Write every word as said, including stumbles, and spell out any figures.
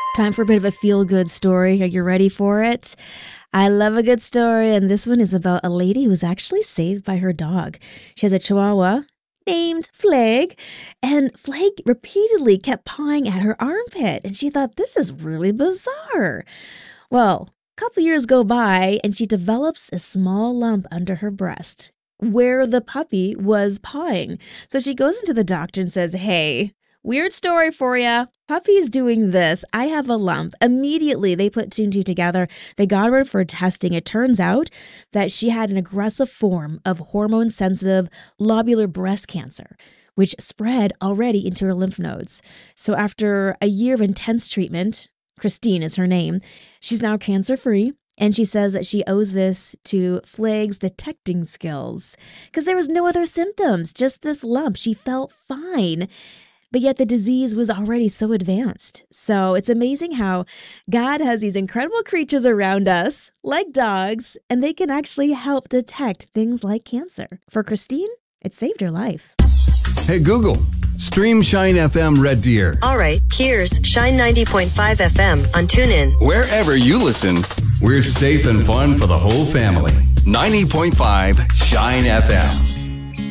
Time for a bit of a feel-good story. Are you ready for it? I love a good story, and this one is about a lady who was actually saved by her dog. She has a Chihuahua named Flag, and Flag repeatedly kept pawing at her armpit, and she thought, this is really bizarre. Well, a couple years go by, and she develops a small lump under her breast where the puppy was pawing. So she goes into the doctor and says, hey, weird story for you. Puppy's doing this. I have a lump. Immediately, they put two and two together. They got her for testing. It turns out that she had an aggressive form of hormone-sensitive lobular breast cancer, which spread already into her lymph nodes. So after a year of intense treatment, Christine is her name, she's now cancer-free. And she says that she owes this to Flag's detecting skills because there was no other symptoms, just this lump. She felt fine. But yet the disease was already so advanced. So it's amazing how God has these incredible creatures around us, like dogs, and they can actually help detect things like cancer. For Christine, it saved her life. Hey, Google, stream Shine F M Red Deer. All right, here's Shine ninety point five F M on TuneIn. Wherever you listen, we're safe and fun for the whole family. ninety point five Shine F M.